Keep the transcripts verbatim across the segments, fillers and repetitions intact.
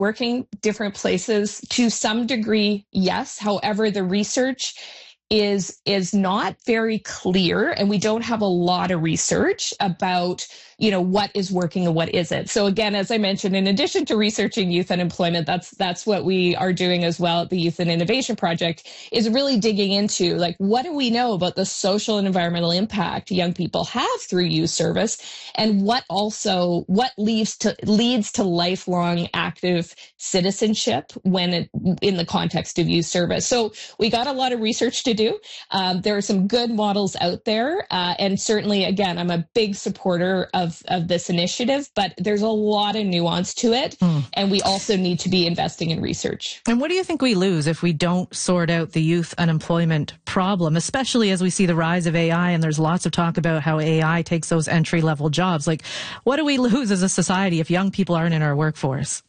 working different places? To some degree, yes. However, the research is is not very clear, and we don't have a lot of research about, you know, what is working and what isn't. So again, as I mentioned, in addition to researching youth unemployment, that's that's what we are doing as well at the Youth and Innovation Project, is really digging into, like, what do we know about the social and environmental impact young people have through youth service, and what also what leads to leads to lifelong active citizenship when it, in the context of youth service. So we got a lot of research to do. Um, there are some good models out there, uh, and certainly, again, I'm a big supporter of, of this initiative, but there's a lot of nuance to it, mm. and we also need to be investing in research. And what do you think we lose if we don't sort out the youth unemployment problem, especially as we see the rise of A I, and there's lots of talk about how A I takes those entry-level jobs? Like, what do we lose as a society if young people aren't in our workforce?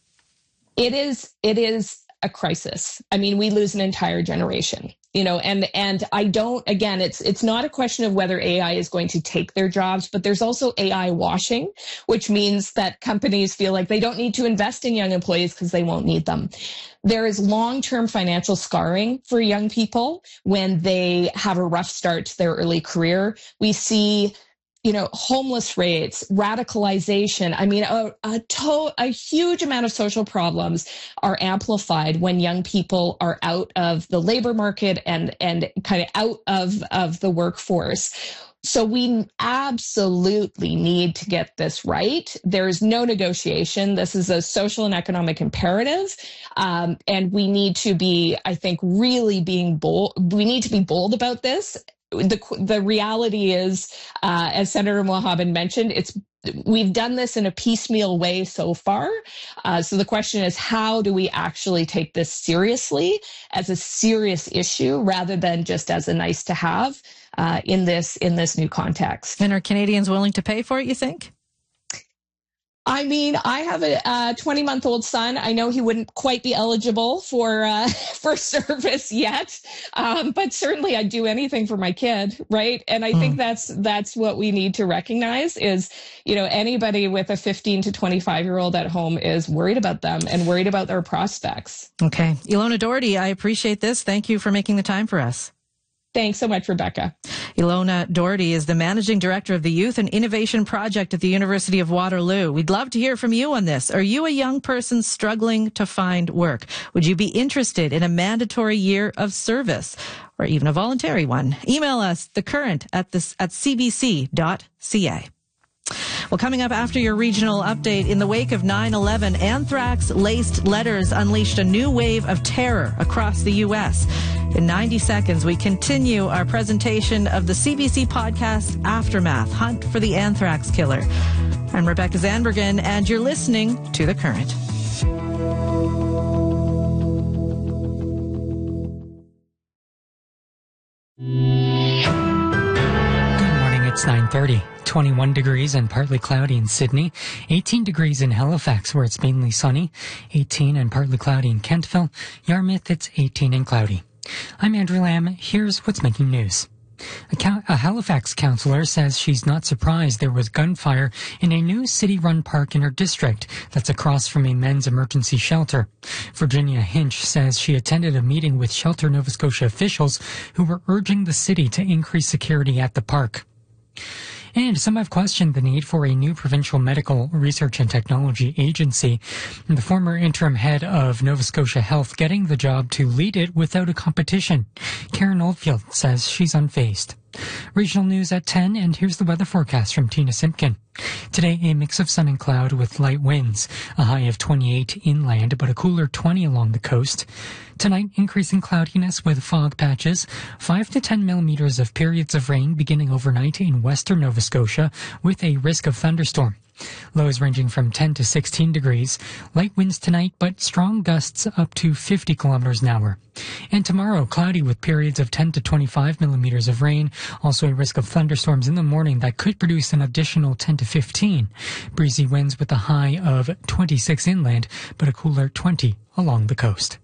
It is, it is a crisis. I mean, we lose an entire generation. You know, and and I don't, again, it's it's not a question of whether A I is going to take their jobs, but there's also A I washing, which means that companies feel like they don't need to invest in young employees because they won't need them. There is long-term financial scarring for young people when they have a rough start to their early career. We see, you know, homeless rates, radicalization. I mean, a, a, to, a huge amount of social problems are amplified when young people are out of the labor market and, and kind of out of, of the workforce. So we absolutely need to get this right. There is no negotiation. This is a social and economic imperative. Um, and we need to be, I think, really being bold. We need to be bold about this. The the reality is, uh, as Senator Mohabed mentioned, it's we've done this in a piecemeal way so far. Uh, so the question is, how do we actually take this seriously as a serious issue rather than just as a nice to have uh, in this in this new context? And are Canadians willing to pay for it, you think? I mean, I have a twenty-month-old son. I know he wouldn't quite be eligible for uh, for service yet, um, but certainly I'd do anything for my kid, right? And I mm. think that's that's what we need to recognize is, you know, anybody with a fifteen to twenty-five-year-old at home is worried about them and worried about their prospects. Okay. Ilona Doherty, I appreciate this. Thank you for making the time for us. Thanks so much, Rebecca. Ilona Doherty is the Managing Director of the Youth and Innovation Project at the University of Waterloo. We'd love to hear from you on this. Are you a young person struggling to find work? Would you be interested in a mandatory year of service or even a voluntary one? Email us, thecurrent at, this, at c b c dot c a. Well, coming up after your regional update, in the wake of nine eleven, anthrax-laced letters unleashed a new wave of terror across the U S. In ninety seconds, we continue our presentation of the C B C podcast Aftermath, Hunt for the Anthrax Killer. I'm Rebecca Zandbergen, and you're listening to The Current. Good morning, it's nine thirty. twenty-one degrees and partly cloudy in Sydney, eighteen degrees in Halifax where it's mainly sunny, eighteen and partly cloudy in Kentville, Yarmouth it's eighteen and cloudy. I'm Andrew Lamb. Here's what's making news. A, Cal- a Halifax councillor says she's not surprised there was gunfire in a new city-run park in her district that's across from a men's emergency shelter. Virginia Hinch says she attended a meeting with Shelter Nova Scotia officials who were urging the city to increase security at the park. And some have questioned the need for a new provincial medical research and technology agency, and the former interim head of Nova Scotia Health getting the job to lead it without a competition. Karen Oldfield says she's unfazed. Regional news at ten, and here's the weather forecast from Tina Simpkin. Today, a mix of sun and cloud with light winds, a high of twenty-eight inland, but a cooler twenty along the coast. Tonight, increasing cloudiness with fog patches, five to ten millimeters of periods of rain beginning overnight in western Nova Scotia with a risk of thunderstorm. Lows ranging from ten to sixteen degrees. Light winds tonight, but strong gusts up to fifty kilometers an hour. And tomorrow, cloudy with periods of ten to twenty-five millimeters of rain. Also a risk of thunderstorms in the morning that could produce an additional ten to fifteen. Breezy winds with a high of twenty-six inland, but a cooler twenty along the coast.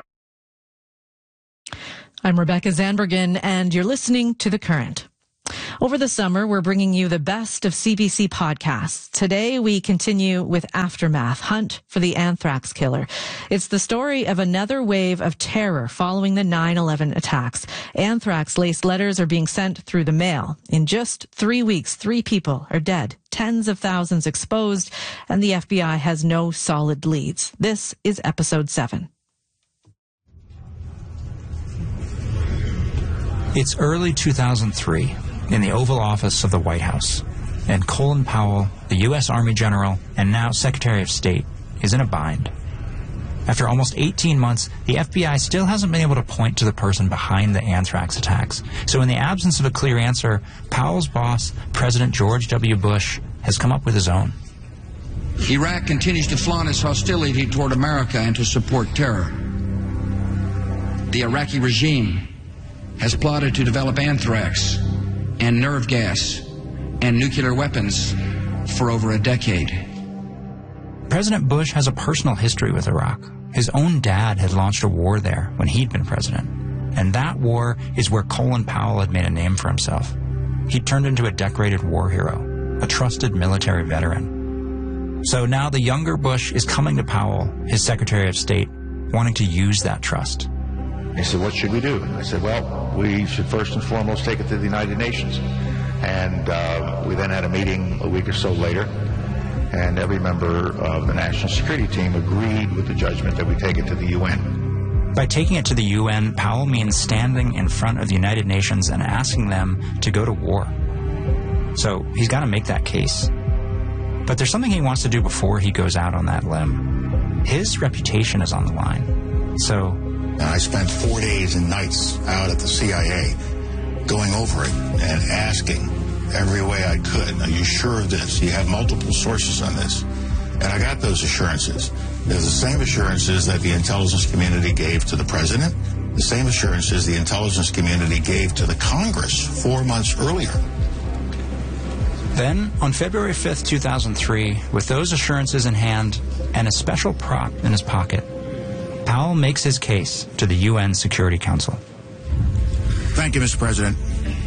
I'm Rebecca Zandbergen, and you're listening to The Current. Over the summer, we're bringing you the best of C B C podcasts. Today, we continue with Aftermath, Hunt for the Anthrax Killer. It's the story of another wave of terror following the nine eleven attacks. Anthrax-laced letters are being sent through the mail. In just three weeks, three people are dead, tens of thousands exposed, and the F B I has no solid leads. This is episode seven. It's early two thousand three in the Oval Office of the White House, and Colin Powell, the U S Army general and now Secretary of State, is in a bind. After almost eighteen months, the F B I still hasn't been able to point to the person behind the anthrax attacks. So in the absence of a clear answer, Powell's boss, President George W. Bush, has come up with his own. Iraq continues to flaunt its hostility toward America and to support terror. The Iraqi regime has plotted to develop anthrax and nerve gas and nuclear weapons for over a decade. President Bush has a personal history with Iraq. His own dad had launched a war there when he'd been president. And that war is where Colin Powell had made a name for himself. He turned into a decorated war hero, a trusted military veteran. So now the younger Bush is coming to Powell, his Secretary of State, wanting to use that trust. He said, what should we do? And I said, well, we should first and foremost take it to the United Nations. And uh, we then had a meeting a week or so later, and every member of the National Security Team agreed with the judgment that we take it to the U N. By taking it to the U N, Powell means standing in front of the United Nations and asking them to go to war. So he's got to make that case. But there's something he wants to do before he goes out on that limb. His reputation is on the line. So And I spent four days and nights out at the C I A going over it and asking every way I could, are you sure of this? You have multiple sources on this. And I got those assurances. They're the same assurances that the intelligence community gave to the president, the same assurances the intelligence community gave to the Congress four months earlier. Then, on February fifth, two thousand three, with those assurances in hand and a special prop in his pocket, Powell makes his case to the U N Security Council. Thank you, Mister President.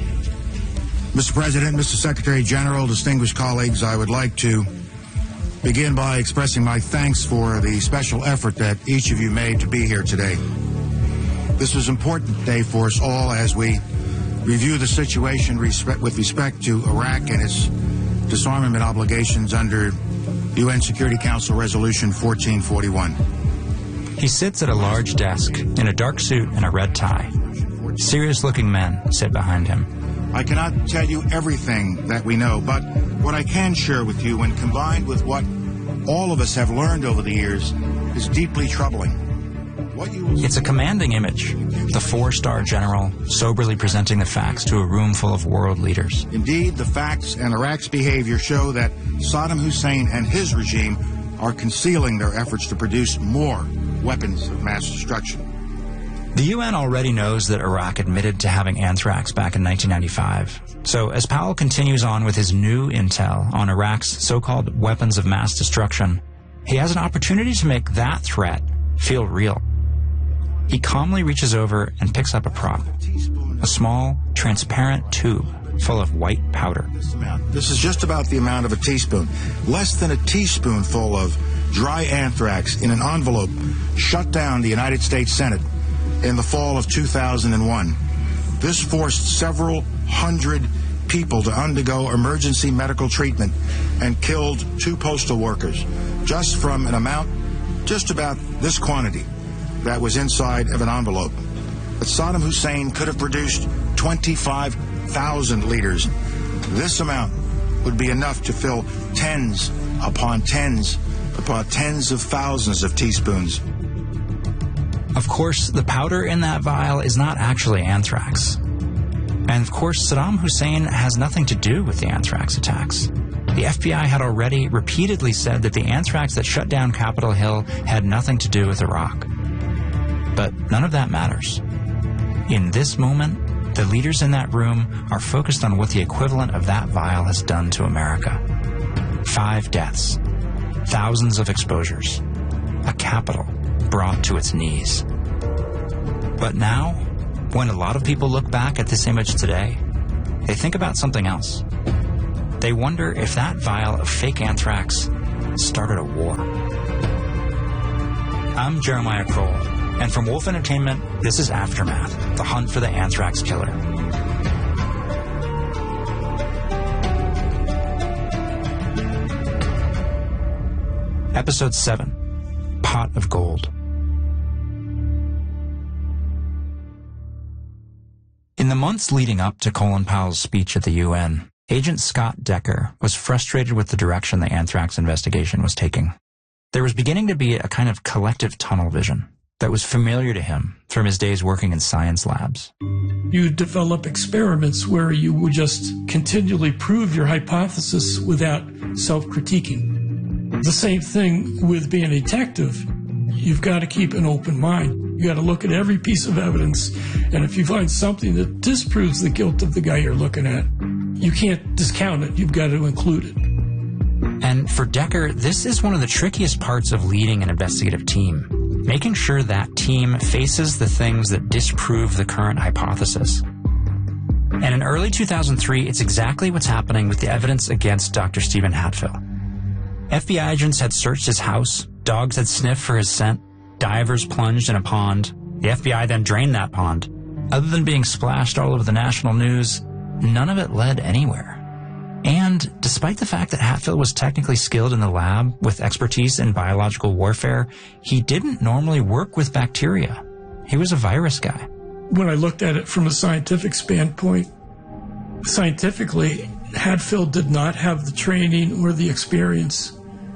Mister President, Mister Secretary General, distinguished colleagues, I would like to begin by expressing my thanks for the special effort that each of you made to be here today. This was an important day for us all as we review the situation with respect to Iraq and its disarmament obligations under U N Security Council Resolution fourteen forty-one. He sits at a large desk in a dark suit and a red tie. Serious-looking men sit behind him. I cannot tell you everything that we know, but what I can share with you, when combined with what all of us have learned over the years, is deeply troubling. What you will It's a commanding image. The four-star general soberly presenting the facts to a room full of world leaders. Indeed, the facts and Iraq's behavior show that Saddam Hussein and his regime are concealing their efforts to produce more weapons of mass destruction. The U N already knows that Iraq admitted to having anthrax back in nineteen ninety-five. So as Powell continues on with his new intel on Iraq's so-called weapons of mass destruction, he has an opportunity to make that threat feel real. He calmly reaches over and picks up a prop, a small, transparent tube full of white powder. This is just about the amount of a teaspoon. Less than a teaspoonful of dry anthrax in an envelope shut down the United States Senate in the fall of two thousand one. This forced several hundred people to undergo emergency medical treatment and killed two postal workers just from an amount just about this quantity that was inside of an envelope. But Saddam Hussein could have produced twenty-five thousand liters. This amount would be enough to fill tens upon tens upon tens of thousands of teaspoons. Of course, the powder in that vial is not actually anthrax. And of course, Saddam Hussein has nothing to do with the anthrax attacks. The F B I had already repeatedly said that the anthrax that shut down Capitol Hill had nothing to do with Iraq. But none of that matters. In this moment, the leaders in that room are focused on what the equivalent of that vial has done to America. Five deaths, thousands of exposures, a capital brought to its knees. But now, when a lot of people look back at this image today, they think about something else. They wonder if that vial of fake anthrax started a war. I'm Jeremiah Kroll, and from Wolf Entertainment, this is Aftermath, the hunt for the anthrax killer. Episode seven, Pot of Gold. In the months leading up to Colin Powell's speech at the U N, Agent Scott Decker was frustrated with the direction the anthrax investigation was taking. There was beginning to be a kind of collective tunnel vision that was familiar to him from his days working in science labs. You develop experiments where you would just continually prove your hypothesis without self-critiquing. The same thing with being a detective. You've got to keep an open mind. You got to look at every piece of evidence, and if you find something that disproves the guilt of the guy you're looking at, you can't discount it. You've got to include it. And for Decker, this is one of the trickiest parts of leading an investigative team, making sure that team faces the things that disprove the current hypothesis. And in early two thousand three, it's exactly what's happening with the evidence against Doctor Stephen Hatfill. F B I agents had searched his house, dogs had sniffed for his scent, divers plunged in a pond. The F B I then drained that pond. Other than being splashed all over the national news, none of it led anywhere. And despite the fact that Hatfill was technically skilled in the lab with expertise in biological warfare, he didn't normally work with bacteria. He was a virus guy. When I looked at it from a scientific standpoint, scientifically, Hatfill did not have the training or the experience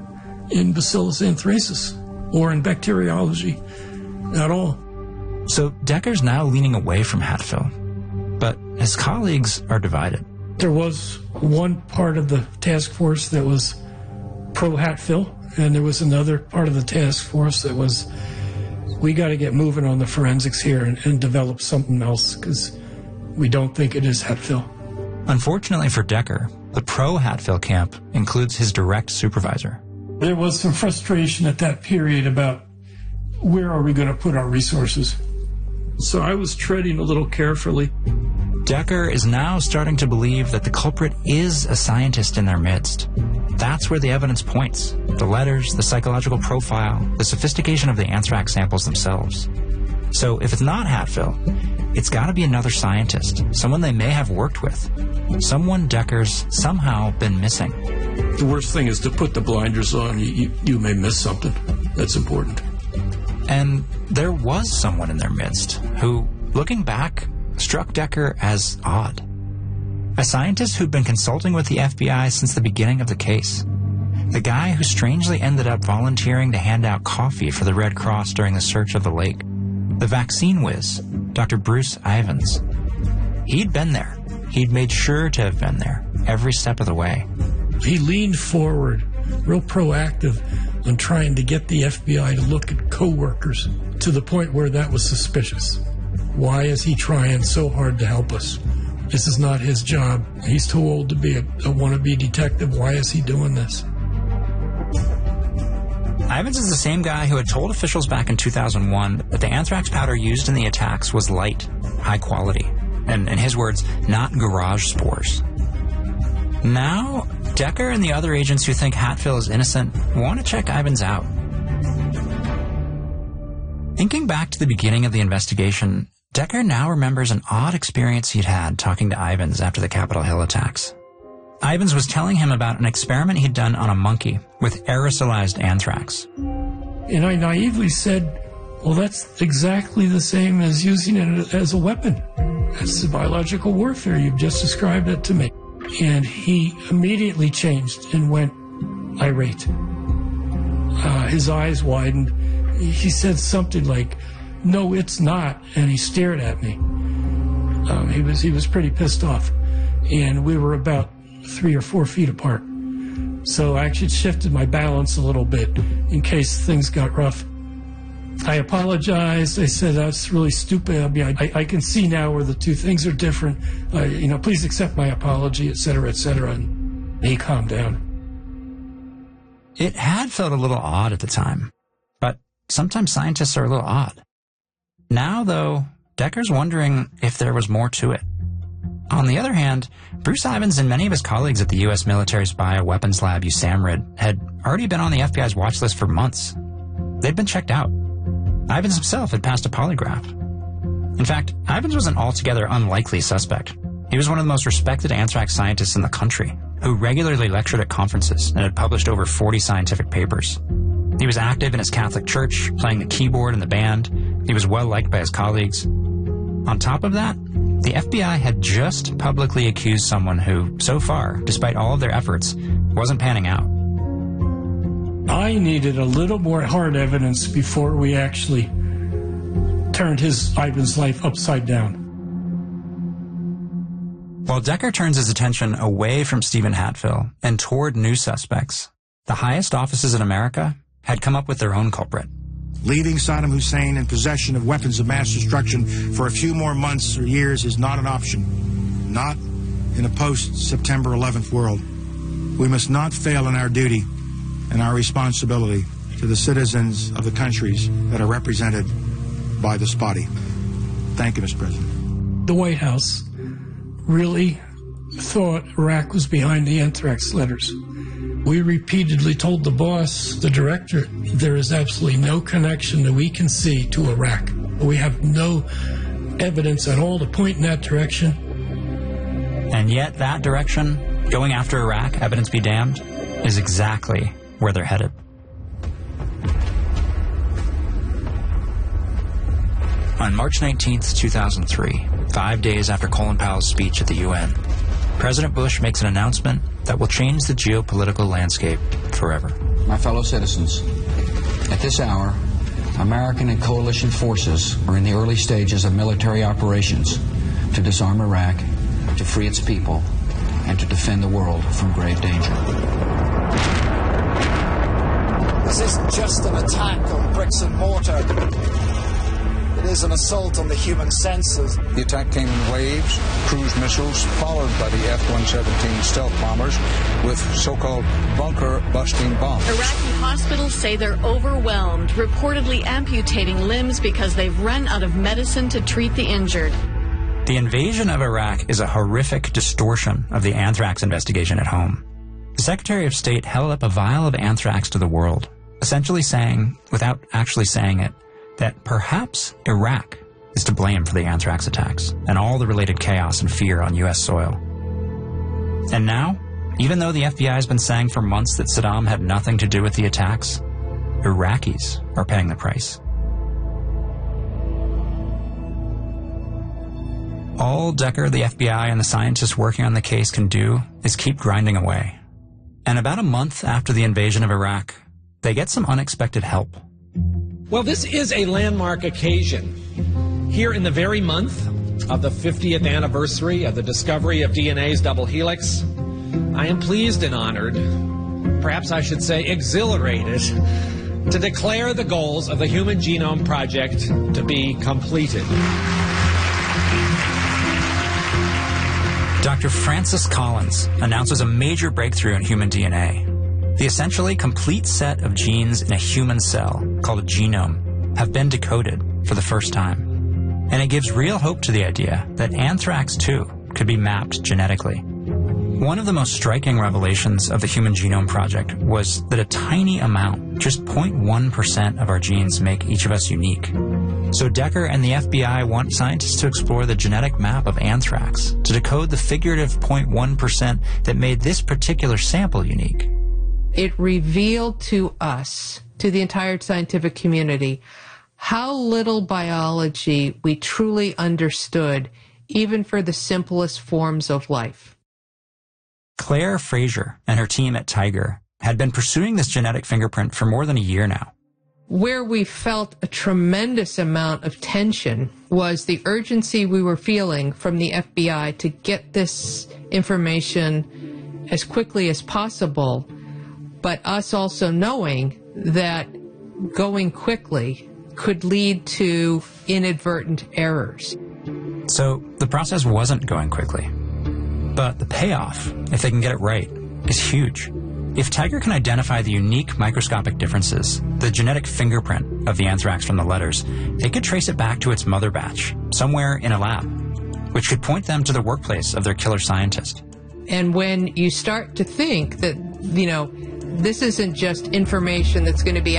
in Bacillus anthracis or in bacteriology at all. So Decker's now leaning away from Hatfill, but his colleagues are divided. There was one part of the task force that was pro-Hatfill, and there was another part of the task force that was, we got to get moving on the forensics here and, and develop something else, because we don't think it is Hatfill. Unfortunately for Decker, the pro-Hatfill camp includes his direct supervisor. There was some frustration at that period about where are we going to put our resources. So I was treading a little carefully. Decker is now starting to believe that the culprit is a scientist in their midst. That's where the evidence points. The letters, the psychological profile, the sophistication of the anthrax samples themselves. So if it's not Hatfill, it's got to be another scientist, someone they may have worked with, someone Decker's somehow been missing. The worst thing is to put the blinders on. You, you, you may miss something that's important. And there was someone in their midst who, looking back, struck Decker as odd. A scientist who'd been consulting with the F B I since the beginning of the case. The guy who strangely ended up volunteering to hand out coffee for the Red Cross during the search of the lake. The vaccine whiz, Doctor Bruce Ivins. He'd been there. He'd made sure to have been there every step of the way. He leaned forward, real proactive, on trying to get the F B I to look at co-workers to the point where that was suspicious. Why is he trying so hard to help us? This is not his job. He's too old to be a, a wannabe detective. Why is he doing this? Ivins is the same guy who had told officials back in two thousand one that the anthrax powder used in the attacks was light, high quality, and, in his words, not garage spores. Now, Decker and the other agents who think Hatfill is innocent want to check Ivins out. Thinking back to the beginning of the investigation, Decker now remembers an odd experience he'd had talking to Ivins after the Capitol Hill attacks. Ivins was telling him about an experiment he'd done on a monkey with aerosolized anthrax. And I naively said, well, that's exactly the same as using it as a weapon. That's the biological warfare. You've just described it to me. And he immediately changed and went irate. Uh, his eyes widened. He said something like, no, it's not. And he stared at me. Um, he was he was pretty pissed off. And we were about three or four feet apart. So I actually shifted my balance a little bit in case things got rough. I apologized. I said, that's really stupid. I mean, I, I can see now where the two things are different. Uh, you know, please accept my apology, et cetera, et cetera. And he calmed down. It had felt a little odd at the time, but sometimes scientists are a little odd. Now, though, Decker's wondering if there was more to it. On the other hand, Bruce Ivins and many of his colleagues at the U S military's bioweapons lab, U SAMRIID, had already been on the F B I's watch list for months. They'd been checked out. Ivins himself had passed a polygraph. In fact, Ivins was an altogether unlikely suspect. He was one of the most respected anthrax scientists in the country, who regularly lectured at conferences and had published over forty scientific papers. He was active in his Catholic church, playing the keyboard in the band. He was well liked by his colleagues. On top of that, the F B I had just publicly accused someone who, so far, despite all of their efforts, wasn't panning out. I needed a little more hard evidence before we actually turned his Ivins' life upside down. While Decker turns his attention away from Stephen Hatfill and toward new suspects, the highest offices in America had come up with their own culprit. Leaving Saddam Hussein in possession of weapons of mass destruction for a few more months or years is not an option. Not in a post-September eleventh world. We must not fail in our duty and our responsibility to the citizens of the countries that are represented by this body. Thank you, Mister President. The White House really thought Iraq was behind the anthrax letters. We repeatedly told the boss, the director, there is absolutely no connection that we can see to Iraq. We have no evidence at all to point in that direction. And yet that direction, going after Iraq, evidence be damned, is exactly where they're headed. On March nineteenth, two thousand three, five days after Colin Powell's speech at the U N, President Bush makes an announcement that will change the geopolitical landscape forever. My fellow citizens, at this hour, American and coalition forces are in the early stages of military operations to disarm Iraq, to free its people, and to defend the world from grave danger. This isn't just an attack on bricks and mortar. It is an assault on the human senses. The attack came in waves, cruise missiles, followed by the F one seventeen stealth bombers with so-called bunker-busting bombs. Iraqi hospitals say they're overwhelmed, reportedly amputating limbs because they've run out of medicine to treat the injured. The invasion of Iraq is a horrific distortion of the anthrax investigation at home. The Secretary of State held up a vial of anthrax to the world, essentially saying, without actually saying it, that perhaps Iraq is to blame for the anthrax attacks and all the related chaos and fear on U S soil. And now, even though the F B I has been saying for months that Saddam had nothing to do with the attacks, Iraqis are paying the price. All Decker, the F B I, and the scientists working on the case can do is keep grinding away. And about a month after the invasion of Iraq, they get some unexpected help. Well, this is a landmark occasion. Here in the very month of the fiftieth anniversary of the discovery of D N A's double helix, I am pleased and honored, perhaps I should say exhilarated, to declare the goals of the Human Genome Project to be completed. Doctor Francis Collins announces a major breakthrough in human D N A. The essentially complete set of genes in a human cell, called a genome, have been decoded for the first time. And it gives real hope to the idea that anthrax, too, could be mapped genetically. One of the most striking revelations of the Human Genome Project was that a tiny amount, just zero point one percent of our genes, make each of us unique. So Decker and the F B I want scientists to explore the genetic map of anthrax to decode the figurative zero point one percent that made this particular sample unique. It revealed to us, to the entire scientific community, how little biology we truly understood, even for the simplest forms of life. Claire Fraser and her team at Tiger had been pursuing this genetic fingerprint for more than a year now. Where we felt a tremendous amount of tension was the urgency we were feeling from the F B I to get this information as quickly as possible, but us also knowing that going quickly could lead to inadvertent errors. So the process wasn't going quickly. But the payoff, if they can get it right, is huge. If Tiger can identify the unique microscopic differences, the genetic fingerprint of the anthrax from the letters, they could trace it back to its mother batch, somewhere in a lab. which could point them to the workplace of their killer scientist. And when you start to think that, you know, this isn't just information that's going to be